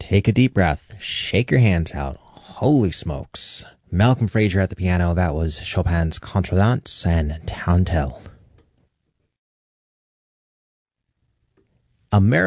take a deep breath, shake your hands out. Holy smokes. Malcolm Fraser at the piano, that was Chopin's Contredanse and Tarantelle.